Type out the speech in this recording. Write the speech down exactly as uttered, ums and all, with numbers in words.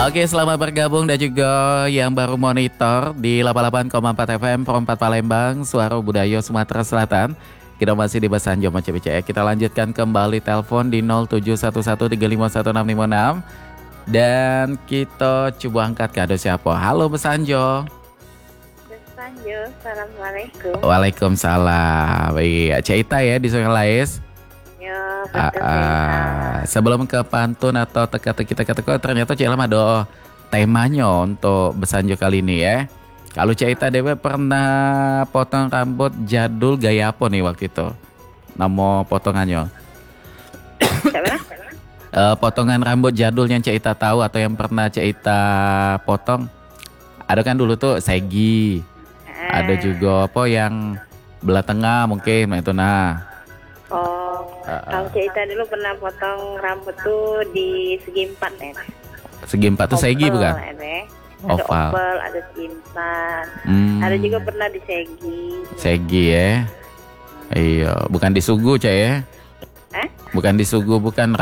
Oke, selamat bergabung dan juga yang baru monitor di delapan puluh delapan koma empat F M Pro empat Palembang, Suara Budaya Sumatera Selatan. Kita masih di Besanjo Moce B C E. Kita lanjutkan kembali telepon di nol tujuh satu satu tiga lima satu enam lima enam. Dan kita coba angkat ke ada siapa. Halo Besanjo. Besanjo, Assalamualaikum. Waalaikumsalam. Iya, Cita ya di Sungai Lais. Ya, Ah, ah. Sebelum ke pantun atau teka-teki teka-teki, ternyata Cik Ilham ada temanya untuk Besanjo kali ini ya. Kalau Cita Dewe pernah potong rambut jadul gaya apa nih waktu itu? Nama potongannya? uh, potongan rambut jadul yang Cita tahu atau yang pernah Cita potong? Ada kan dulu tuh segi. Ada juga apa yang belah tengah mungkin itu nah. Oh, Uh, uh. kalau Cita dulu pernah potong rambut tuh di segi empat ya. Segi empat tuh segi bukan? Ya, ada Oval. oval, ada segi empat. Hmm. Ada juga pernah di segi. Segi ya. Iya, bukan di sugu, Cak ya. Eh? Bukan di sugu, bukan